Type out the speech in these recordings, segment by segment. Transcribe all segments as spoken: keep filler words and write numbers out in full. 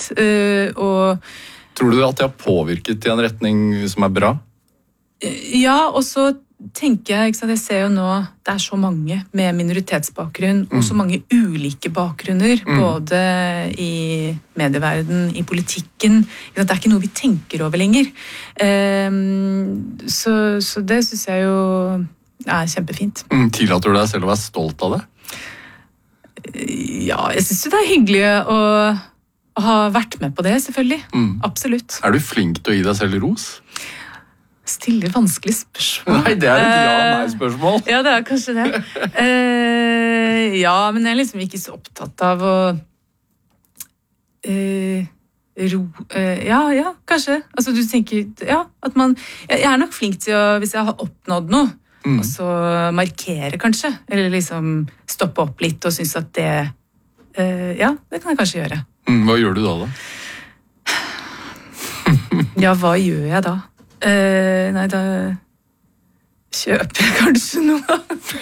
kjempefint. Uh, og tror du at det har påvirket i en retning som er bra? Ja, og så tenker jeg, ikke sant, jeg ser jo nå, det er så mange med minoritetsbakgrunn, mm. og så mange ulike bakgrunner, mm. både i medieverden, i politikken. Det er ikke noe vi tenker over lenger. Um, så, så det synes jeg jo er kjempefint. Mm, tillater du deg selv å være stolt av det? Ja, jeg synes det er hyggelig å, å ha vært med på det, selvfølgelig. Mm. Absolutt. Er du flink til å gi deg selv ros? Stiller vanskelig spørsmål. Nei, det er et ja-nei-spørsmål. Ja, det er kanskje det. uh, ja, men jeg er liksom ikke så opptatt av å uh, ro... Uh, ja, ja, kanskje. Altså, du tenker, ja, at man... Jeg er nok flink til å, hvis jeg har oppnådd noe, mm. og så markere kanskje, eller liksom stoppe opp litt og synes at det... Uh, ja, det kan jeg kanskje gjøre. Mm, hva gjør du da, da? Ja, hva gjør jeg da? Uh, nei, da kjøper jeg kanskje noe.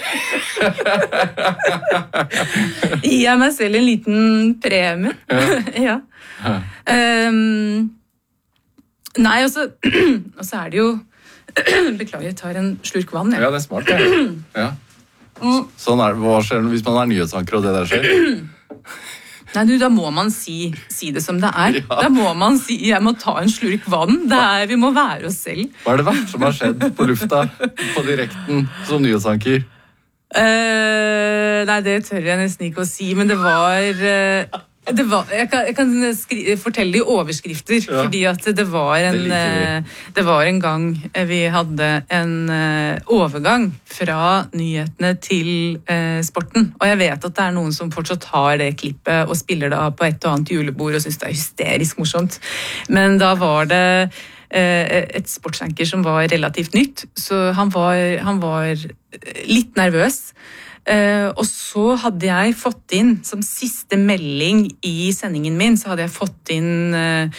Gir jeg meg selv en liten premie. Ja. Ja. Um, nei, og så, og så er det jo beklager, jeg tar en slurk vann. Ja, ja det er smart. Ja. Ja. Sånn er det. Hva skjer hvis man er nyhetsanker og det der skjer? Nei, du, da må man si, si det som det er. Ja. Da må man si, jeg må ta en slurk vann. Det er, vi må være oss selv. Hva er det verste som har skjedd på lufta, på direkten, som nyhetsanker? Uh, nei, det tør jeg nesten ikke å si, men det var... Uh, det var jeg kan, jeg kan skri, fortelle det i overskrifter, ja. Fordi at det var en det, det var en gang vi hadde en overgang fra nyhetene til uh, sporten, og jeg vet at det er noen som fortsatt har det klippet og spiller det av på et og annet julebord og synes det er hysterisk morsomt, men da var det uh, et sportsanker som var relativt nytt, så han var, han var litt nervøs. Uh, og så hadde jeg fått inn, som siste melding i sendingen min, så hadde jeg fått inn uh,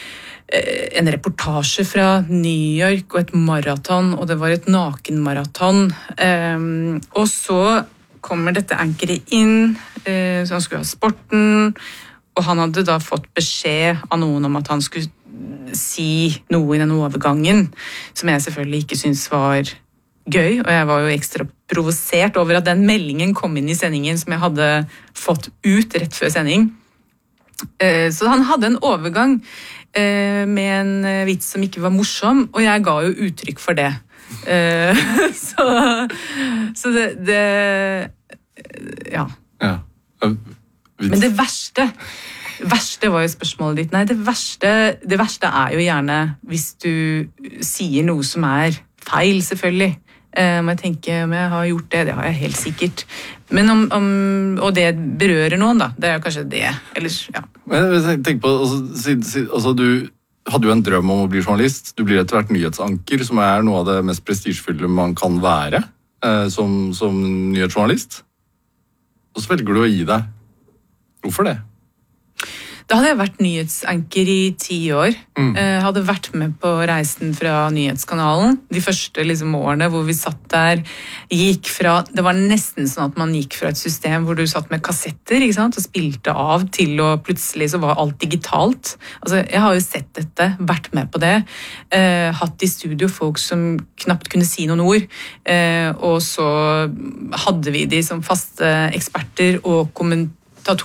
en reportasje fra New York og et maraton, og det var et nakenmaraton. Um, og så kommer dette ankeret inn, uh, så han skulle ha sporten, og han hadde da fått beskjed av noen om at han skulle si noe i den overgangen, som jeg selvfølgelig ikke synes var gøy, og jeg var jo ekstra provosert over at den meldingen kom inn i sendingen som jeg hadde fått ut rett før sending. Så han hadde en overgang med en vits som ikke var morsom, og jeg ga jo uttrykk for det. Så, så det, det ja. Ja. Men det verste verste var jo spørsmålet ditt. Nei, det verste, det verste er jo gjerne hvis du sier noe som er feil, selvfølgelig. Um, jeg tenker om jeg har gjort det, det har jeg helt sikkert. Men om, om, og det berører noen da, det er kanskje det. Ellers, ja. Men tenk på, altså, altså, du hadde jo en drøm om å bli journalist. Du blir etter hvert nyhetsanker, som er noe av det mest prestisjefulle man kan være eh, som, som nyhetsjournalist. Og så velger du å gi deg. Hvorfor det? Da hadde jeg vært nyhetsanker i ti år. Mm. Jeg hadde vært med på reisen fra nyhetskanalen. De første liksom, årene hvor vi satt der, gikk fra, det var nesten sånn at man gikk fra et system hvor du satt med kassetter, ikke sant, og spilte av til, og plutselig så var alt digitalt. Altså, jeg har jo sett dette, vært med på det, eh, hatt i studio folk som knapt kunne si noen ord, eh, og så hadde vi de som faste eksperter og kommentatorer,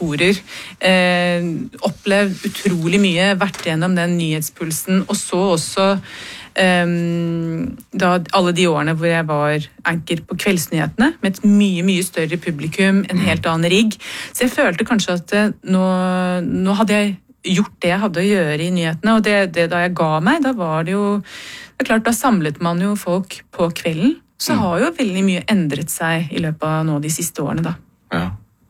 eh, opplevd utrolig mye, vært gjennom den nyhetspulsen, og så også eh, da alle de årene hvor jeg var anker på kveldsnyhetene, med et mye, mye større publikum, en helt annen rigg. Så jeg følte kanskje at nå, nå hadde jeg gjort det jeg hadde å gjøre i nyhetene, og det, det da jeg ga meg, da var det jo, det er klart, da samlet man jo folk på kvelden, så har jo veldig mye endret seg i løpet av nå de siste årene da. Ja.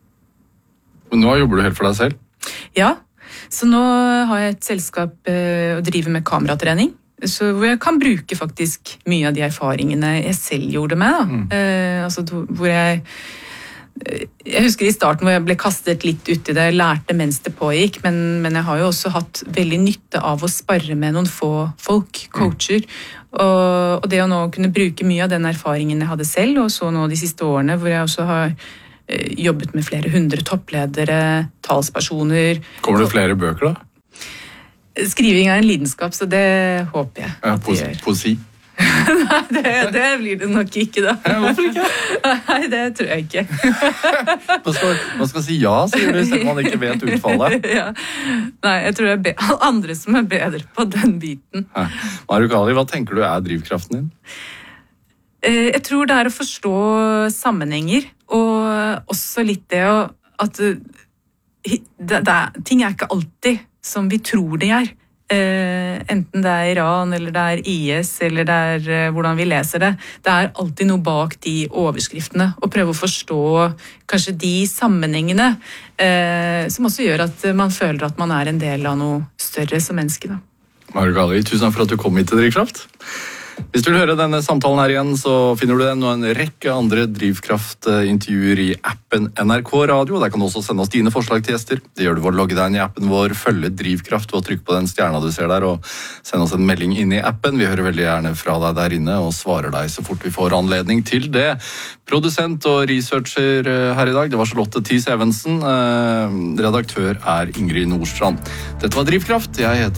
Men nå jobber du helt for deg selv? Ja, så nå har jeg et selskap eh, og driver med kameratrening, så hvor jeg kan bruke faktisk mye av de erfaringene jeg selv gjorde med. Da. Mm. Eh, altså hvor jeg, jeg husker i starten hvor jeg ble kastet litt ut i det, lærte mens det pågikk, men, men jeg har jo også hatt veldig nytte av å sparre med noen få folk, coacher, mm. og, og det å nå kunne bruke mye av den erfaringen jeg hadde selv, og så nå de siste årene hvor jeg også har jobbet med flere hundre toppledere, talspersoner. Kommer det flere bøker da? Skriving er en lidenskap, så det håper jeg Ja, at de gjør. poesi. Nei, det, det blir det nok ikke da. Ja, hvorfor ikke? Nei, det tror jeg ikke. Man skal, man skal si ja, sier du, selv om man ikke vet utfallet. Ja. Nei, jeg tror det er be andre som er bedre på den biten. Ja. Marukali, hva tenker du er drivkraften din? Eh, Jeg tror det er å forstå sammenhenger, og også litt det å at eh, hi- det, det er, ting er ikke alltid som vi tror de er. Eh, enten det er Iran, eller det er I S, eller det er eh, hvordan vi leser det. Det er alltid noe bak de overskriftene, og prøve å forstå kanskje de sammenhengene eh, som også gjør at man føler at man er en del av noe større som menneske. Da. Marukali, tusen takk for at du kom hit til Drivkraft. Hvis du vil høre denne samtalen her igjen, så finner du den og en rekke andre drivkraftintervjuer i appen N R K Radio. Der kan du også sende oss dine forslag til gjester. Det gjør du ved å logge deg inn i appen vår, følge Drivkraft og trykke på den stjerna du ser der, og sende oss en melding inn i appen. Vi hører veldig gjerne fra deg der inne og svarer deg så fort vi får anledning til det. Produsent og researcher her i dag, det var Charlotte Thies Evensen. Redaktør er Ingrid Nordstrand. Dette var Drivkraft. Jeg heter